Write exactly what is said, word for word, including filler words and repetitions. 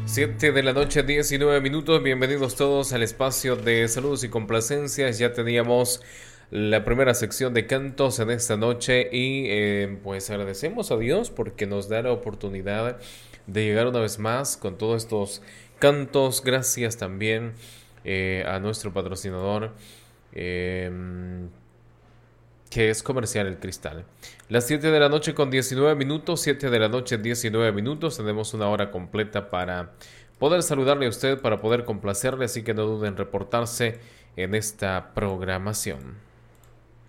Siete de la noche, diecinueve minutos. Bienvenidos todos al espacio de saludos y complacencias. Ya teníamos la primera sección de cantos en esta noche y eh, pues agradecemos a Dios porque nos da la oportunidad de llegar una vez más con todos estos cantos. Gracias también eh, a nuestro patrocinador. Eh, que es Comercial El Cristal. Las siete de la noche con diecinueve minutos, siete de la noche diecinueve minutos, tenemos una hora completa para poder saludarle a usted, para poder complacerle, así que no duden en reportarse en esta programación.